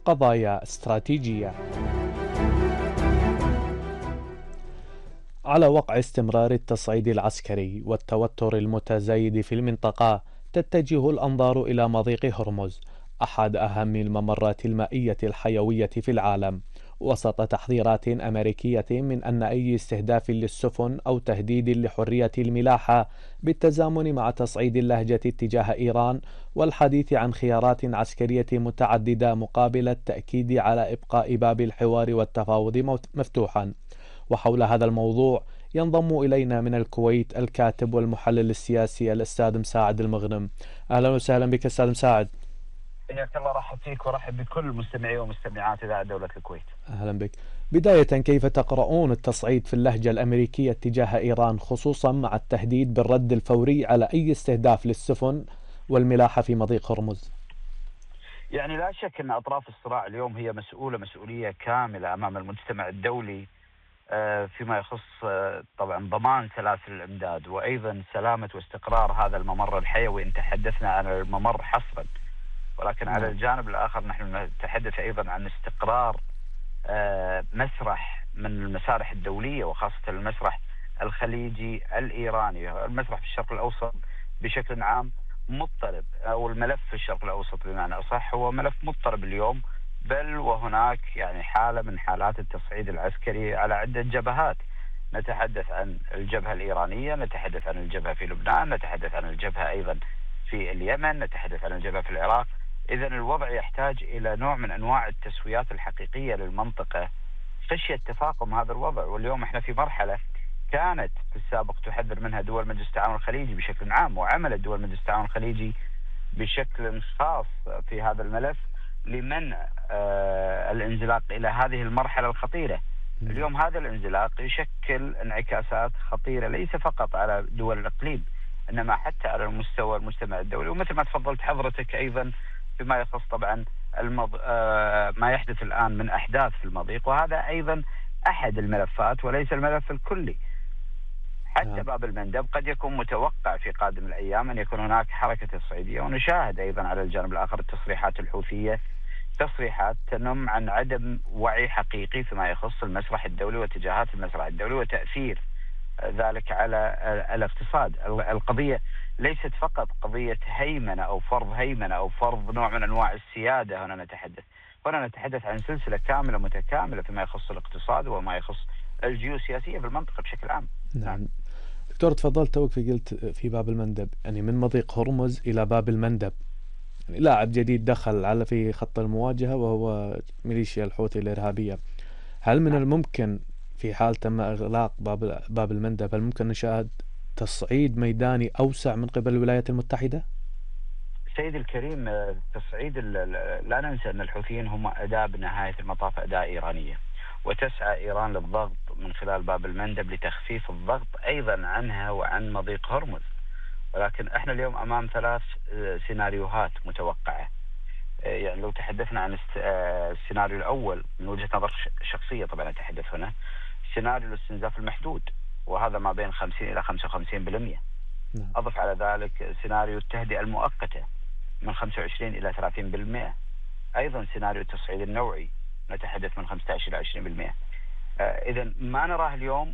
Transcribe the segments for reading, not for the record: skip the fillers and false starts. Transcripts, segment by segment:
قضايا استراتيجية. على وقع استمرار التصعيد العسكري والتوتر المتزايد في المنطقة، تتجه الأنظار إلى مضيق هرمز، أحد أهم الممرات المائية الحيوية في العالم، وسط تحذيرات أمريكية من أن أي استهداف للسفن أو تهديد لحرية الملاحة بالتزامن مع تصعيد اللهجة اتجاه إيران والحديث عن خيارات عسكرية متعددة مقابل التأكيد على إبقاء باب الحوار والتفاوض مفتوحا. وحول هذا الموضوع ينضم إلينا من الكويت الكاتب والمحلل السياسي الأستاذ مساعد المغنم. أهلا وسهلا بك أستاذ مساعد. حياك الله، رحب فيك ورحب بكل مستمعي ومستمعات إذاعة دولة الكويت. أهلا بك. بداية، كيف تقرؤون التصعيد في اللهجة الأمريكية تجاه إيران، خصوصا مع التهديد بالرد الفوري على أي استهداف للسفن والملاحة في مضيق هرمز؟ يعني لا شك أن أطراف الصراع اليوم هي مسؤولية كاملة أمام المجتمع الدولي فيما يخص طبعا ضمان سلاسل الإمداد وأيضا سلامة واستقرار هذا الممر الحيوي. إن تحدثنا عن الممر حصرا، ولكن على الجانب الآخر نحن نتحدث أيضا عن استقرار مسرح من المسارح الدولية، وخاصة المسرح الخليجي الإيراني. المسرح في الشرق الأوسط بشكل عام مضطرب، أو الملف في الشرق الأوسط بمعنى أصح هو ملف مضطرب اليوم، بل وهناك يعني حالة من حالات التصعيد العسكري على عدة جبهات. نتحدث عن الجبهة الإيرانية، نتحدث عن الجبهة في لبنان، نتحدث عن الجبهة أيضا في اليمن، نتحدث عن الجبهة في العراق. إذن الوضع يحتاج إلى نوع من أنواع التسويات الحقيقية للمنطقة خشية تفاقم هذا الوضع. واليوم احنا في مرحلة كانت في السابق تحذر منها دول مجلس التعاون الخليجي بشكل عام، وعملت دول مجلس التعاون الخليجي بشكل خاص في هذا الملف لمنع الانزلاق إلى هذه المرحلة الخطيرة. اليوم هذا الانزلاق يشكل انعكاسات خطيرة ليس فقط على دول الإقليم، إنما حتى على المستوى المجتمع الدولي. ومثل ما تفضلت حضرتك أيضا فيما يخص طبعا ما يحدث الآن من أحداث في المضيق، وهذا أيضا أحد الملفات وليس الملف الكلي. حتى باب المندب قد يكون متوقع في قادم الأيام أن يكون هناك حركة تصعيدية، ونشاهد أيضا على الجانب الآخر التصريحات الحوثية، تصريحات تنم عن عدم وعي حقيقي فيما يخص المسرح الدولي واتجاهات المسرح الدولي وتأثير ذلك على الاقتصاد. القضية ليست فقط قضية هيمنة أو فرض هيمنة أو فرض نوع من أنواع السيادة. هنا نتحدث عن سلسلة كاملة متكاملة فيما يخص الاقتصاد وما يخص الجيوسياسية في المنطقة بشكل عام. نعم دكتور، تفضلت توك قلت في باب المندب، يعني من مضيق هرمز إلى باب المندب، يعني لاعب جديد دخل على في خط المواجهة وهو ميليشيا الحوثي الإرهابية. هل من الممكن في حال تم إغلاق باب المندب، هل ممكن نشاهد تصعيد ميداني أوسع من قبل الولايات المتحدة؟ سيد الكريم، تصعيد لا ننسى أن الحوثيين هم أداة بنهاية المطاف، أداة إيرانية، وتسعى إيران للضغط من خلال باب المندب لتخفيف الضغط أيضا عنها وعن مضيق هرمز. ولكن احنا اليوم أمام ثلاث سيناريوهات متوقعة. يعني لو تحدثنا عن السيناريو الأول من وجهة نظر شخصية، طبعا أتحدث هنا سيناريو الاستنزاف المحدود، وهذا ما بين 50 إلى 55%. أضف على ذلك سيناريو التهدئة المؤقتة من 25 إلى 30%. أيضا سيناريو التصعيد النوعي نتحدث من 15 إلى 20%. إذن ما نراه اليوم،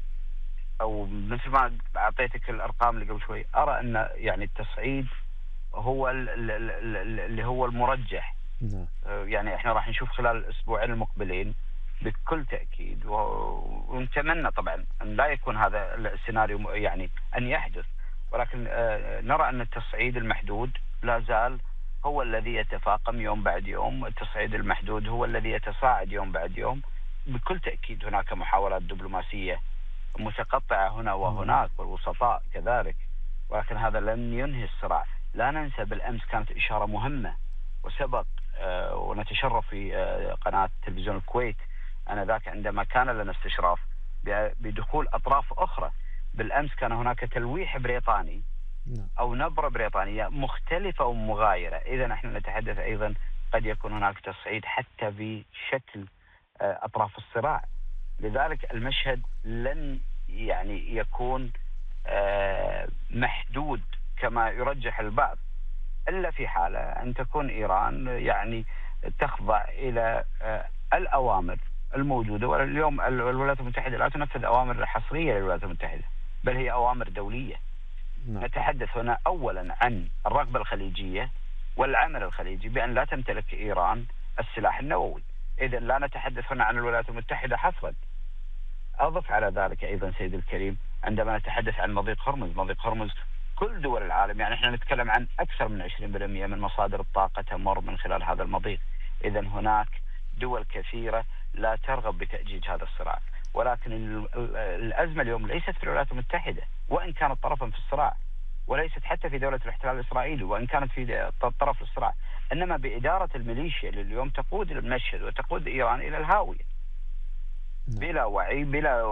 أو مثل ما أعطيتك الأرقام اللي قبل شوي، أرى أن يعني التصعيد هو اللي هو المرجح. يعني احنا راح نشوف خلال الأسبوعين المقبلين بكل تأكيد، ونتمنى طبعا أن لا يكون هذا السيناريو يعني أن يحدث، ولكن نرى أن التصعيد المحدود لا زال هو الذي يتفاقم يوم بعد يوم. التصعيد المحدود هو الذي يتصاعد يوم بعد يوم. بكل تأكيد هناك محاولات دبلوماسية متقطعة هنا وهناك والوسطاء كذلك، ولكن هذا لن ينهي الصراع. لا ننسى بالأمس كانت إشارة مهمة وسبق ونتشرف في قناة تلفزيون الكويت آنذاك عندما كان لنا استشراف بدخول أطراف أخرى. بالأمس كان هناك تلويح بريطاني أو نبرة بريطانية مختلفة ومغايرة. إذا نحن نتحدث أيضا قد يكون هناك تصعيد حتى بشكل أطراف الصراع. لذلك المشهد لن يعني يكون محدود كما يرجح البعض، إلا في حالة أن تكون إيران يعني تخضع إلى الأوامر الموجودة. واليوم الولايات المتحدة لا تنفذ أوامر حصرية للولايات المتحدة، بل هي أوامر دولية. نعم. نتحدث هنا أولا عن الرغبة الخليجية والعمل الخليجي بأن لا تمتلك إيران السلاح النووي. إذن لا نتحدث هنا عن الولايات المتحدة حصرا. أضف على ذلك أيضا سيد الكريم، عندما نتحدث عن مضيق هرمز، مضيق هرمز كل دول العالم، يعني احنا نتكلم عن أكثر من 20% من مصادر الطاقة تمر من خلال هذا المضيق. إذن هناك دول كثيرة لا ترغب بتأجيج هذا الصراع. ولكن الأزمة اليوم ليست في الولايات المتحدة وإن كانت طرفا في الصراع، وليست حتى في دولة الاحتلال الإسرائيلي وإن كانت في طرف الصراع، إنما بإدارة الميليشيا اللي اليوم تقود المشهد وتقود إيران إلى الهاوية بلا وعي،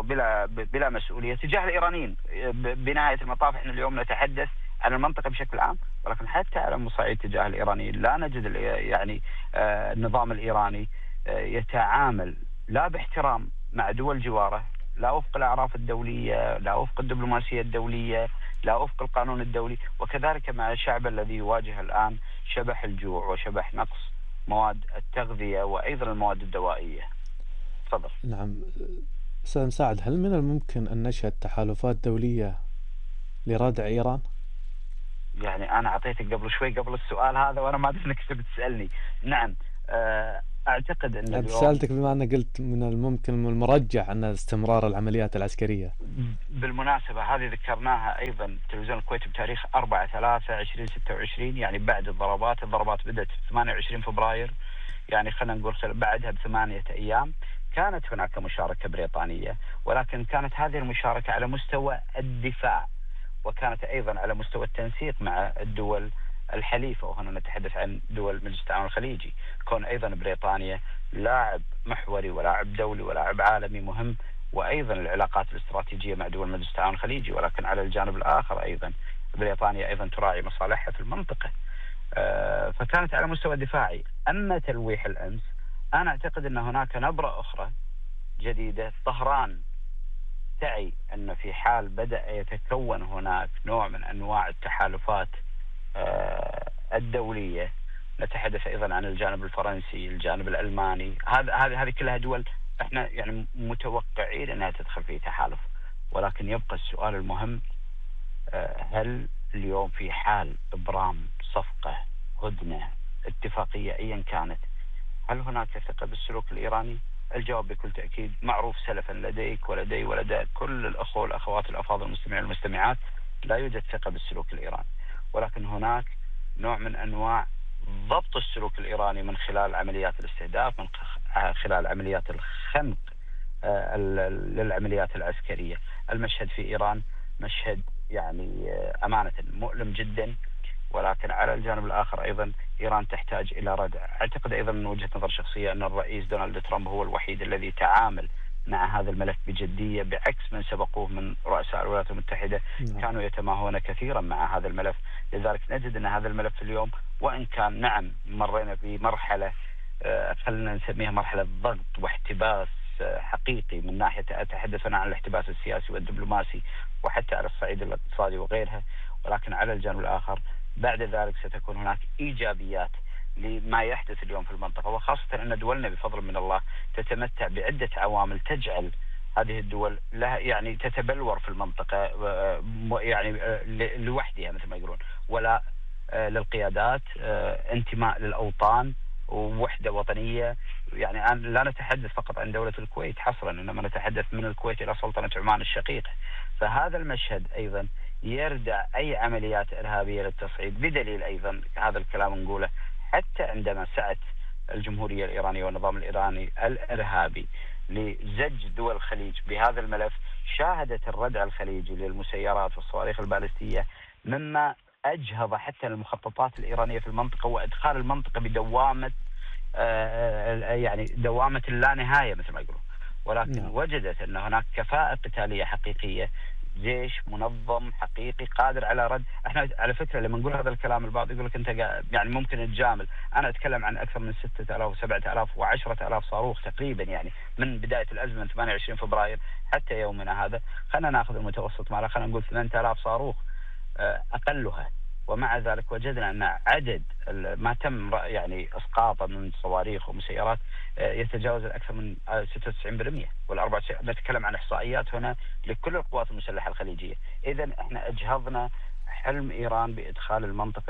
بلا مسؤولية تجاه الإيرانيين. بنهاية المطاف احنا اليوم نتحدث عن المنطقة بشكل عام، ولكن حتى على المصعد تجاه الإيرانيين لا نجد يعني النظام الإيراني يتعامل لا باحترام مع دول جواره، لا وفق الأعراف الدولية، لا وفق الدبلوماسية الدولية، لا وفق القانون الدولي، وكذلك مع الشعب الذي يواجه الآن شبح الجوع وشبح نقص مواد التغذية وأيضا المواد الدوائية. تفضل. نعم أستاذ مساعد، هل من الممكن أن نشهد تحالفات دولية لردع إيران؟ يعني أنا أعطيتك قبل شوي قبل السؤال هذا وأنا ما أدري أنك تسألني. نعم أعتقد أن اليوم سألتك بما أنك قلت من الممكن والمرجح أن استمرار العمليات العسكرية. بالمناسبة هذه ذكرناها أيضا تلفزيون الكويت بتاريخ 4/3/2026، يعني بعد الضربات بدأت 28 فبراير، يعني خلينا نقول بعدها ب8 أيام كانت هناك مشاركة بريطانية، ولكن كانت هذه المشاركة على مستوى الدفاع، وكانت أيضا على مستوى التنسيق مع الدول الحليفة، وهنا نتحدث عن دول مجلس التعاون الخليجي، كون أيضا بريطانيا لاعب محوري ولاعب دولي ولاعب عالمي مهم، وأيضا العلاقات الاستراتيجية مع دول مجلس التعاون الخليجي. ولكن على الجانب الآخر أيضا بريطانيا أيضا تراعي مصالحها في المنطقة، فكانت على مستوى دفاعي. أما تلويح الأمس، أنا أعتقد أن هناك نبرة أخرى جديدة. طهران تعي أن في حال بدأ يتكون هناك نوع من أنواع التحالفات الدولية، نتحدث أيضا عن الجانب الفرنسي، الجانب الألماني، هذه كلها دول احنا يعني متوقعين أنها تدخل في تحالف. ولكن يبقى السؤال المهم، هل اليوم في حال إبرام صفقة، هدنة، اتفاقية أيا كانت، هل هناك ثقة بالسلوك الإيراني؟ الجواب بكل تأكيد معروف سلفا لديك ولدي ولدى كل الأخوة والأخوات الأفاضل المستمعين والمستمعات، لا يوجد ثقة بالسلوك الإيراني. ولكن هناك نوع من أنواع ضبط السلوك الإيراني من خلال عمليات الاستهداف، من خلال عمليات الخنق للعمليات العسكرية. المشهد في إيران مشهد يعني أمانة مؤلم جدا، ولكن على الجانب الآخر أيضا إيران تحتاج إلى ردع. أعتقد أيضا من وجهة نظر شخصية أن الرئيس دونالد ترامب هو الوحيد الذي تعامل مع هذا الملف بجدية، بعكس من سبقوه من رؤساء الولايات المتحدة كانوا يتماهون كثيرا مع هذا الملف. لذلك نجد أن هذا الملف اليوم وإن كان نعم مرينا بمرحلة خلينا نسميها مرحلة ضغط واحتباس حقيقي، من ناحية أتحدث أنا عن الاحتباس السياسي والدبلوماسي وحتى على الصعيد الاقتصادي وغيرها، ولكن على الجانب الآخر بعد ذلك ستكون هناك إيجابيات لما يحدث اليوم في المنطقة، وخاصة أن دولنا بفضل من الله تتمتع بعدة عوامل تجعل هذه الدول لها يعني تتبلور في المنطقة يعني لوحدها مثل ما يقولون، ولا للقيادات، انتماء للأوطان ووحدة وطنية. يعني لا نتحدث فقط عن دولة الكويت حصرا، إنما نتحدث من الكويت إلى سلطنة عمان الشقيقة. فهذا المشهد أيضا يردع أي عمليات إرهابية للتصعيد، بدليل أيضا هذا الكلام نقوله حتى عندما سعت الجمهورية الإيرانية والنظام الإيراني الإرهابي لزج دول الخليج بهذا الملف، شاهدت الردع الخليجي للمسيرات والصواريخ البالستية مما أجهض حتى المخططات الإيرانية في المنطقة، وإدخال المنطقة بدوامة يعني دوامة اللانهاية مثل ما يقولون. ولكن وجدت أن هناك كفاءة قتالية حقيقية، جيش منظم حقيقي قادر على رد. احنا على فكرة لما نقول هذا الكلام البعض يقول لك انت يعني ممكن تجامل، انا اتكلم عن اكثر من 6000 و7000 و10000 صاروخ تقريبا، يعني من بداية الازمة 28 فبراير حتى يومنا هذا. خلينا ناخذ المتوسط معنا، خلينا نقول 8000 صاروخ اقلها ومع ذلك وجدنا أن عدد ما تم يعني إسقاطه من صواريخ ومسيرات يتجاوز الأكثر من 96%. نتكلم عن إحصائيات هنا لكل القوات المسلحة الخليجية. إذن إحنا أجهضنا حلم إيران بإدخال المنطقة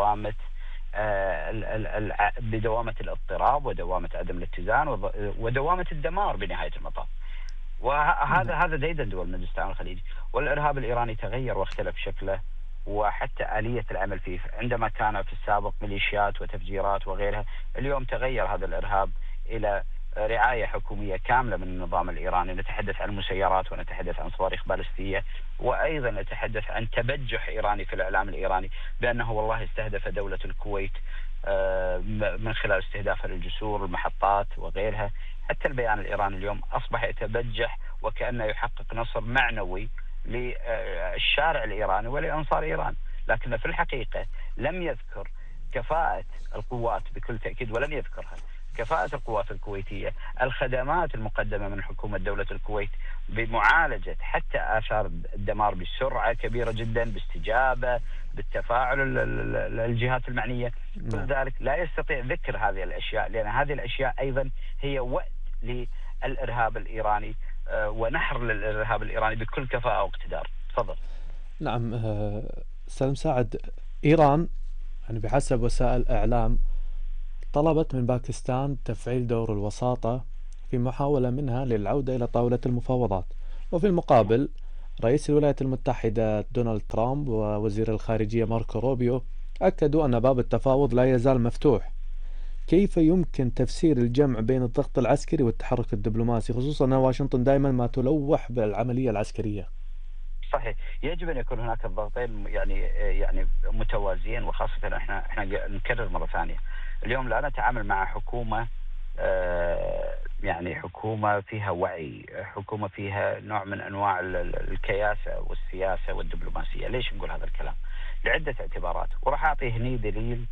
بدوامة الاضطراب ودوامة عدم الاتزان ودوامة الدمار بنهاية المطاف. وهذا ديدا دول مجلس التعاون الخليجي. والإرهاب الإيراني تغير واختلف شكله وحتى آلية العمل فيه. عندما كان في السابق ميليشيات وتفجيرات وغيرها، اليوم تغير هذا الإرهاب إلى رعاية حكومية كاملة من النظام الإيراني. نتحدث عن مسيرات ونتحدث عن صواريخ بالستية، وأيضا نتحدث عن تبجح إيراني في الإعلام الإيراني بأنه والله استهدف دولة الكويت من خلال استهدافها للجسور المحطات وغيرها. حتى البيان الإيراني اليوم أصبح يتبجح وكأنه يحقق نصر معنوي للشارع الإيراني ولأنصار إيران، لكن في الحقيقة لم يذكر كفاءة القوات بكل تأكيد، ولم يذكرها كفاءة القوات الكويتية، الخدمات المقدمة من حكومة دولة الكويت بمعالجة حتى آثار الدمار بسرعة كبيرة جدا، باستجابة، بالتفاعل الجهات المعنية. كل ذلك لا يستطيع ذكر هذه الأشياء، لأن هذه الأشياء أيضا هي وقت للإرهاب الإيراني ونحر للإرهاب الإيراني بكل كفاءة واقتدار. تفضل. نعم سالم ساعد، إيران يعني بحسب وسائل الإعلام طلبت من باكستان تفعيل دور الوساطة في محاولة منها للعودة إلى طاولة المفاوضات، وفي المقابل رئيس الولايات المتحدة دونالد ترامب ووزير الخارجية ماركو روبيو أكدوا أن باب التفاوض لا يزال مفتوح. كيف يمكن تفسير الجمع بين الضغط العسكري والتحرك الدبلوماسي، خصوصا أن واشنطن دائما ما تلوح بالعملية العسكرية؟ صحيح، يجب أن يكون هناك الضغطين يعني متوازيين، وخاصة احنا نكرر مرة ثانية، اليوم لا نتعامل مع حكومة يعني حكومة فيها وعي، حكومة فيها نوع من أنواع الكياسة والسياسة والدبلوماسية. ليش نقول هذا الكلام؟ لعدة اعتبارات، وراح أعطي هني دليل.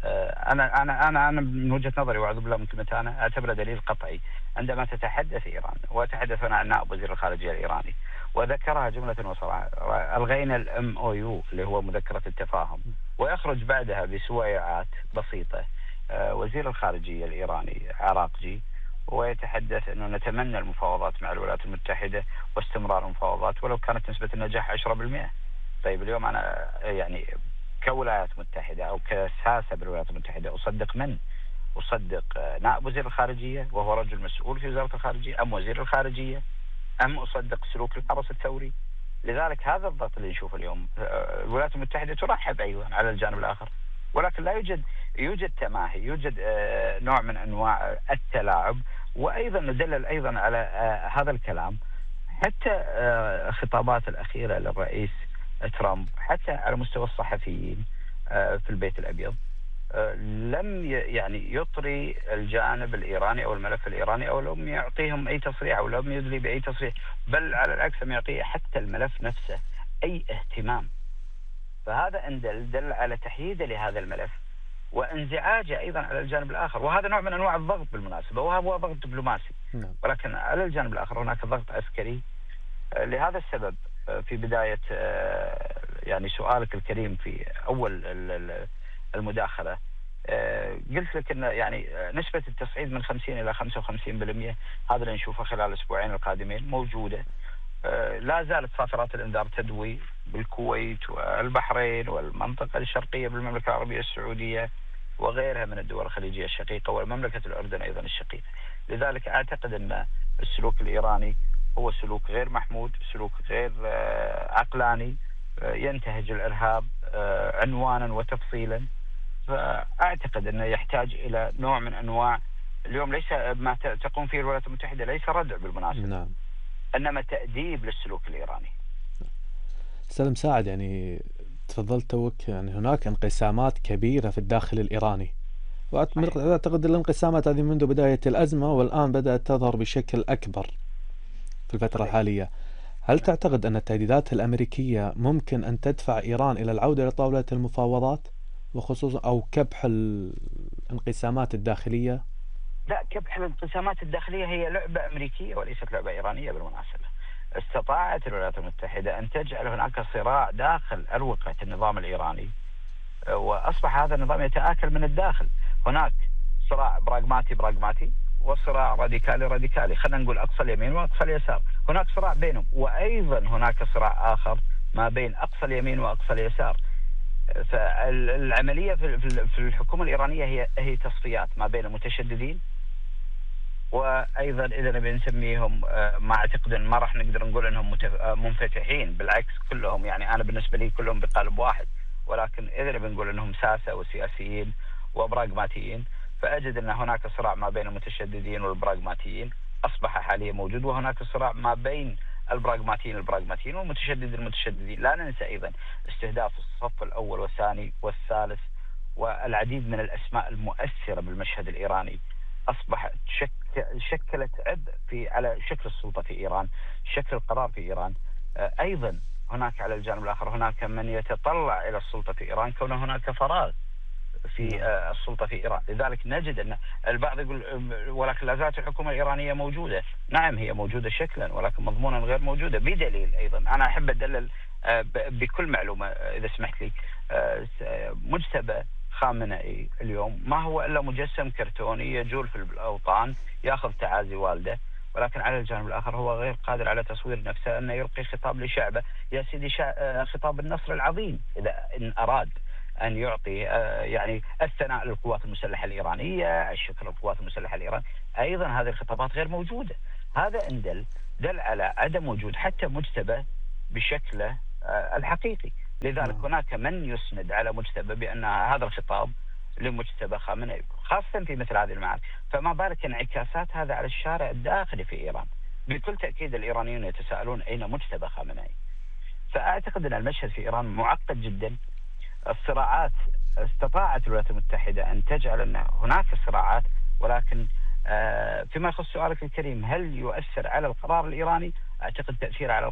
أنا من وجهة نظري وأعوذ بالله من كلمة أنا أعتبره دليل قطعي. عندما تتحدث إيران وتحدث عن نائب وزير الخارجية الإيراني وذكرها جملة وصراحة، ألغينا الMOU اللي هو مذكرة التفاهم، ويخرج بعدها بسويعات بسيطة وزير الخارجية الإيراني عراقجي ويتحدث أنه نتمنى المفاوضات مع الولايات المتحدة واستمرار المفاوضات ولو كانت نسبة النجاح 10%. طيب اليوم أنا يعني كولايات متحدة أو كساسة بالولايات المتحدة أصدق من؟ أصدق نائب وزير الخارجية وهو رجل مسؤول في وزارة الخارجية، أم وزير الخارجية، أم أصدق سلوك الحرس الثوري؟ لذلك هذا الضغط اللي نشوفه اليوم. الولايات المتحدة ترحب أيضا على الجانب الآخر، ولكن لا يوجد تماهي، يوجد نوع من أنواع التلاعب. وأيضا ندلل أيضا على هذا الكلام حتى خطابات الأخيرة للرئيس ترامب حتى على مستوى الصحفيين في البيت الأبيض لم يعني يطري الجانب الإيراني أو الملف الإيراني، أو لم يعطيهم أي تصريح، أو لم يدلي بأي تصريح، بل على العكس لم يعطيه حتى الملف نفسه أي اهتمام. فهذا إن دل على تحييده لهذا الملف وانزعاجه أيضا على الجانب الآخر، وهذا نوع من أنواع الضغط بالمناسبة، وهو ضغط دبلوماسي. ولكن على الجانب الآخر هناك ضغط عسكري. لهذا السبب في بداية يعني سؤالك الكريم في أول المداخلة قلت لك أن يعني نسبة التصعيد من 50 إلى 55%، هذا اللي نشوفه خلال الأسبوعين القادمين موجودة. لا زالت صافرات الإنذار تدوي بالكويت والبحرين والمنطقة الشرقية بالمملكة العربية السعودية وغيرها من الدول الخليجية الشقيقة ومملكة الأردن أيضا الشقيقة. لذلك أعتقد أن السلوك الإيراني هو سلوك غير محمود، سلوك غير عقلاني، ينتهج الإرهاب عنوانا وتفصيلا. فأعتقد أنه يحتاج إلى نوع من أنواع، اليوم ليس ما تقوم فيه الولايات المتحدة ليس ردع بالمناسبة، نعم، إنما تأديب للسلوك الإيراني. سالم ساعد، يعني تفضلت توك، يعني هناك انقسامات كبيرة في الداخل الإيراني، وأعتقد الانقسامات هذه منذ بداية الأزمة والآن بدأت تظهر بشكل أكبر في الفترة الحالية. هل تعتقد أن التهديدات الأمريكية ممكن أن تدفع إيران إلى العودة إلى طاولة المفاوضات، وخصوصا أو كبح الانقسامات الداخلية؟ لا، كبح الانقسامات الداخلية هي لعبة أمريكية وليست لعبة إيرانية بالمناسبة. استطاعت الولايات المتحدة أن تجعل هناك صراع داخل أروقة النظام الإيراني وأصبح هذا النظام يتآكل من الداخل. هناك صراع براغماتي وصراع راديكالي، خلينا نقول أقصى اليمين وأقصى اليسار، هناك صراع بينهم. وأيضا هناك صراع آخر ما بين أقصى اليمين وأقصى اليسار. فالعملية في الحكومة الإيرانية هي تصفيات ما بين المتشددين، وايضا اذا نبي نسميهم ما اعتقد ان ما راح نقدر نقول انهم منفتحين، بالعكس كلهم يعني انا بالنسبه لي كلهم بقالب واحد، ولكن اذا نبي نقول انهم ساسه وسياسيين وبراغماتيين، فاجد ان هناك صراع ما بين المتشددين والبراغماتيين اصبح حاليا موجود، وهناك صراع ما بين البراغماتيين والمتشددين. لا ننسى ايضا استهداف الصف الاول والثاني والثالث والعديد من الاسماء المؤثره بالمشهد الايراني اصبحت شكلت عبء على شكل السلطه في ايران، شكل القرار في ايران. ايضا هناك على الجانب الاخر هناك من يتطلع الى السلطه في ايران كون هناك فراغ في السلطه في ايران. لذلك نجد ان البعض يقول ولكن لا زالت الحكومه الايرانيه موجوده. نعم هي موجوده شكلا ولكن مضمونا غير موجوده، بدليل ايضا انا احب ادلل بكل معلومه اذا سمحت لي. مجتبى خامنئي اليوم ما هو الا مجسم كرتوني يجول في الاوطان ياخذ تعازي والده، ولكن على الجانب الاخر هو غير قادر على تصوير نفسه انه يلقي خطاب لشعبه. يا سيدي خطاب النصر العظيم اذا ان اراد ان يعطي يعني الثناء للقوات المسلحه الايرانيه، الشكر للقوات المسلحه الايرانيه، ايضا هذه الخطابات غير موجوده. هذا ان دل على عدم وجود حتى مجتبى بشكله الحقيقي. لذلك هناك من يسند على مجتبى بأن هذا الخطاب لمجتبى خامنئي خاصة في مثل هذه المعارك، فما بالك انعكاسات هذا على الشارع الداخلي في إيران. بكل تأكيد الإيرانيون يتساءلون أين مجتبى خامنئي. فأعتقد أن المشهد في إيران معقد جدا. الصراعات استطاعت الولايات المتحدة أن تجعل أن هناك صراعات، ولكن فيما يخص سؤالك الكريم هل يؤثر على القرار الإيراني؟ أعتقد تأثير على